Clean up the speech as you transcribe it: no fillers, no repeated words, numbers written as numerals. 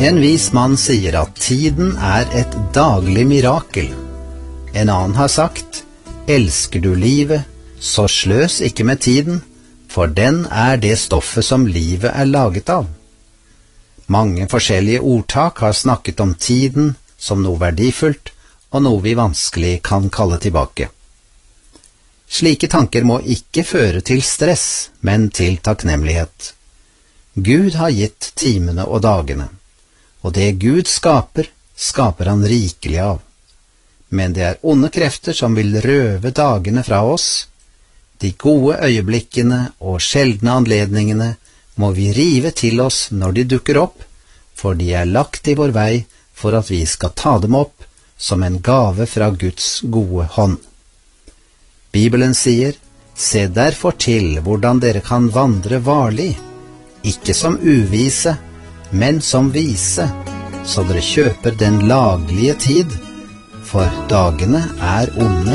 En vis mann sier at tiden er et daglig mirakel. En annen har sagt, elsker du livet, så sløs ikke med tiden, for den er det stoffet som livet er laget av. Mange forskjellige ordtak har snakket om tiden som noe verdifullt, og noe vi vanskelig kan kalle tilbake. Slike tanker må ikke føre til stress, men til takknemlighet. Gud har gitt timene og dagene, og det Gud skaper, skaper han rikelig av. Men det er onde krefter som vil røve dagene fra oss. De gode øyeblikkene og sjeldne anledningene må vi rive til oss når de dukker opp, for de er lagt i vår vei for at vi skal ta dem opp som en gave fra Guds gode hånd. Bibelen sier, se derfor til hvordan dere kan vandre varlig, ikke som uvise, men som vise, så dere kjøper den laglige tid, for dagene er onde.